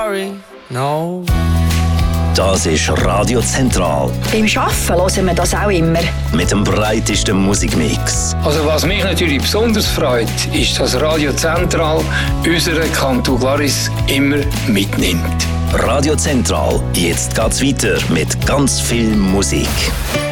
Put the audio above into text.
sorry, no. Das ist Radio Zentral. Beim Arbeiten hören wir das auch immer. Mit dem breitesten Musikmix. Also was mich natürlich besonders freut, ist, dass Radio Zentral unseren Kanton Glaris immer mitnimmt. Radio Zentral, jetzt geht's weiter mit ganz viel Musik.